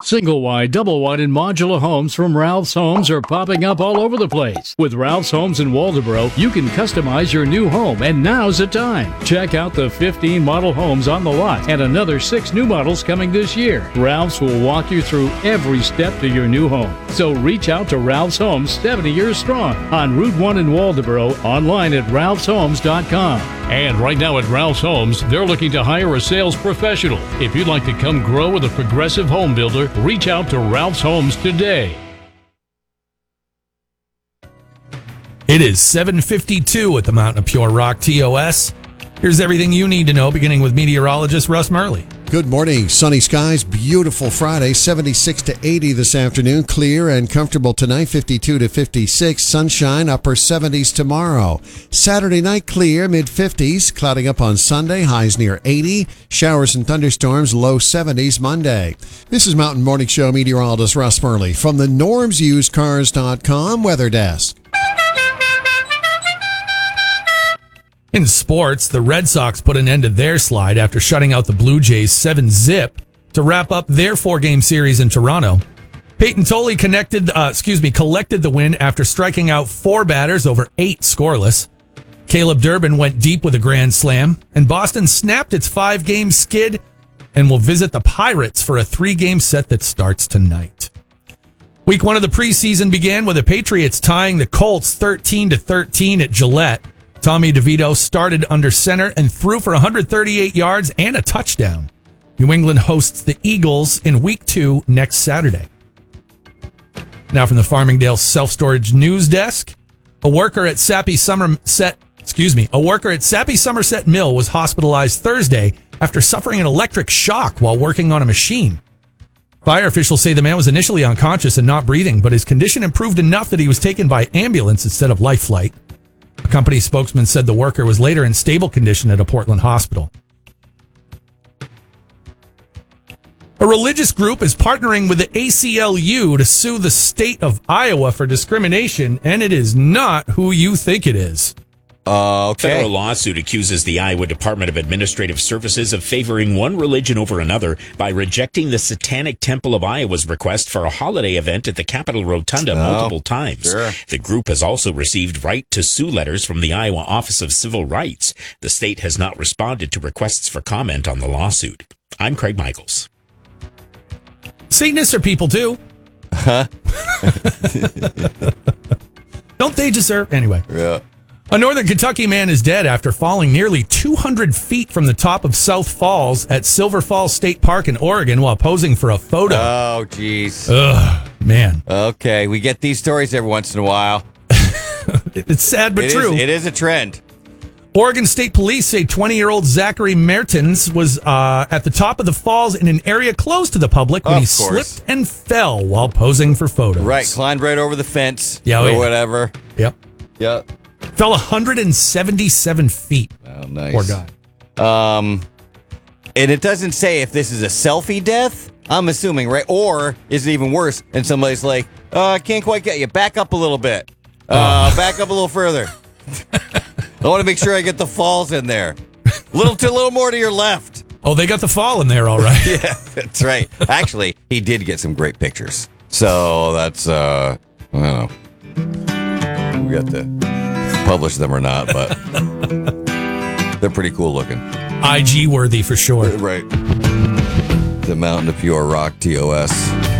Single wide, double wide, and modular homes from Ralph's Homes are popping up all over the place. With Ralph's Homes in Waldoboro, you can customize your new home, and now's the time. Check out the 15 model homes on the lot and another 6 new models coming this year. Ralph's will walk you through every step to your new home. So reach out to Ralph's Homes, 70 years strong, on Route 1 in Waldoboro, online at ralphshomes.com. And right now at Ralph's Homes, they're looking to hire a sales professional. If you'd like to come grow with a progressive home builder, reach out to Ralph's Homes today. It is 7:52 at the Mountain of Pure Rock TOS. Here's everything you need to know, beginning with meteorologist Russ Murley. Good morning. Sunny skies, beautiful Friday, 76 to 80 this afternoon. Clear and comfortable tonight, 52 to 56. Sunshine, upper 70s tomorrow. Saturday night, clear, mid-50s. Clouding up on Sunday, highs near 80. Showers and thunderstorms, low 70s Monday. This is Mountain Morning Show meteorologist Russ Murley from the normsusedcars.com weather desk. In sports, the Red Sox put an end to their slide after shutting out the Blue Jays 7-zip to wrap up their 4-game series in Toronto. Peyton Tolley collected the win after striking out 4 batters over 8 scoreless. Caleb Durbin went deep with a grand slam, and Boston snapped its 5-game skid and will visit the Pirates for a 3-game set that starts tonight. Week 1 of the preseason began with the Patriots tying the Colts 13-13 at Gillette. Tommy DeVito started under center and threw for 138 yards and a touchdown. New England hosts the Eagles in Week 2 next Saturday. Now from the Farmingdale Self-Storage News Desk, a worker at Sappy Somerset Mill was hospitalized Thursday after suffering an electric shock while working on a machine. Fire officials say the man was initially unconscious and not breathing, but his condition improved enough that he was taken by ambulance instead of life flight. A company spokesman said the worker was later in stable condition at a Portland hospital. A religious group is partnering with the ACLU to sue the state of Iowa for discrimination, and it is not who you think it is. Okay. Federal lawsuit accuses the Iowa Department of Administrative Services of favoring one religion over another by rejecting the Satanic Temple of Iowa's request for a holiday event at the Capitol Rotunda multiple times. Sure. The group has also received right to sue letters from the Iowa Office of Civil Rights. The state has not responded to requests for comment on the lawsuit. I'm Craig Michaels. Satanists are people too. Huh? Don't they deserve... Anyway. Yeah. A Northern Kentucky man is dead after falling nearly 200 feet from the top of South Falls at Silver Falls State Park in Oregon while posing for a photo. Oh, jeez. Ugh, man. Okay, we get these stories every once in a while. It's sad but true. It is a trend. Oregon State Police say 20-year-old Zachary Mertens was at the top of the falls in an area closed to the public when he slipped and fell while posing for photos. Right, climbed right over the fence whatever. Yep. Yep. Fell 177 feet. Oh, nice. Poor guy. And it doesn't say if this is a selfie death, I'm assuming, right? Or is it even worse? And somebody's like, I can't quite get you. Back up a little bit. Back up a little further. I want to make sure I get the falls in there. A little more to your left. Oh, they got the fall in there, all right. Yeah, that's right. Actually, he did get some great pictures. So that's, I don't know. We got to publish them or not, but they're pretty cool looking. IG worthy for sure. Right. The Mountain of Pure Rock TOS.